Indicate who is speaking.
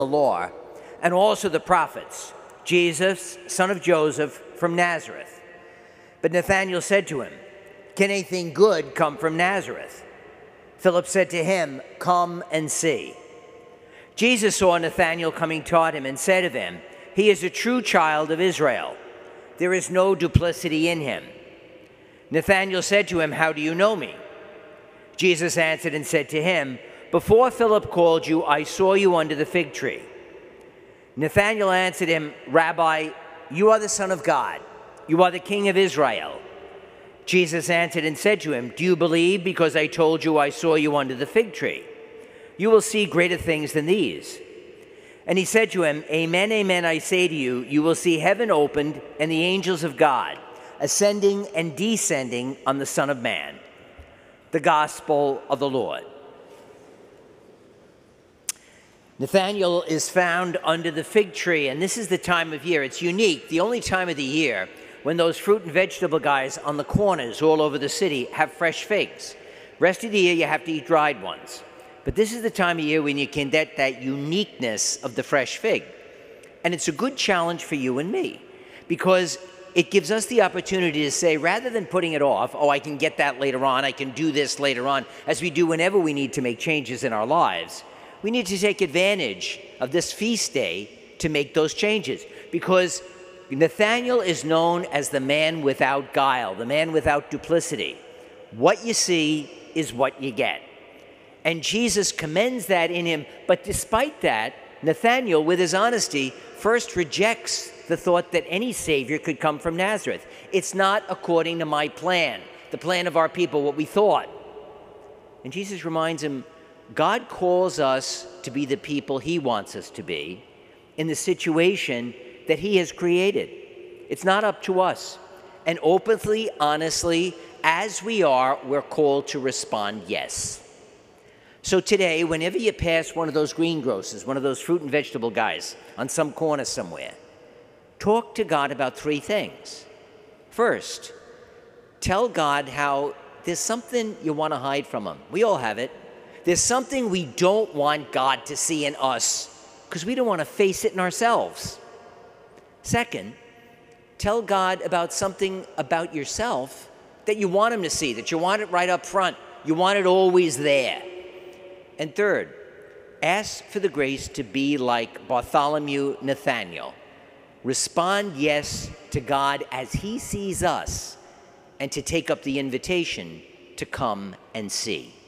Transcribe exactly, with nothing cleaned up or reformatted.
Speaker 1: the law, and also the prophets, Jesus, son of Joseph, from Nazareth. But Nathanael said to him, "Can anything good come from Nazareth?" Philip said to him, "Come and see." Jesus saw Nathanael coming toward him and said of him, "He is a true child of Israel. There is no duplicity in him." Nathanael said to him, "How do you know me?" Jesus answered and said to him, "Before Philip called you, I saw you under the fig tree." Nathanael answered him, "Rabbi, you are the Son of God. You are the King of Israel." Jesus answered and said to him, "Do you believe because I told you I saw you under the fig tree? You will see greater things than these." And he said to him, "Amen, amen, I say to you, you will see heaven opened and the angels of God ascending and descending on the Son of Man." The Gospel of the Lord. Nathanael is found under the fig tree, and this is the time of year. It's unique, the only time of the year when those fruit and vegetable guys on the corners all over the city have fresh figs. Rest of the year, you have to eat dried ones. But this is the time of year when you can get that uniqueness of the fresh fig. And it's a good challenge for you and me, because it gives us the opportunity to say, rather than putting it off, oh, I can get that later on, I can do this later on, as we do whenever we need to make changes in our lives, we need to take advantage of this feast day to make those changes. Because Nathanael is known as the man without guile, the man without duplicity. What you see is what you get. And Jesus commends that in him. But despite that, Nathanael, with his honesty, first rejects the thought that any Savior could come from Nazareth. It's not according to my plan, the plan of our people, what we thought. And Jesus reminds him, God calls us to be the people he wants us to be in the situation that he has created. It's not up to us. And openly, honestly, as we are, we're called to respond yes. So today, whenever you pass one of those greengrocers, one of those fruit and vegetable guys on some corner somewhere, talk to God about three things. First, tell God how there's something you want to hide from him. We all have it. There's something we don't want God to see in us because we don't want to face it in ourselves. Second, tell God about something about yourself that you want him to see, that you want it right up front. You want it always there. And third, ask for the grace to be like Bartholomew Nathanael. Respond yes to God as he sees us, and to take up the invitation to come and see.